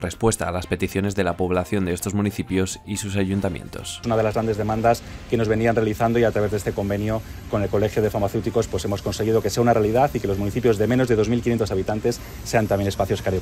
respuesta a las peticiones de la población de estos municipios y sus ayuntamientos. Una de las grandes demandas que nos venían realizando, y a través de este convenio con el Colegio de Farmacéuticos pues hemos conseguido que sea una realidad y que los municipios de menos de 2.500 habitantes sean también espacios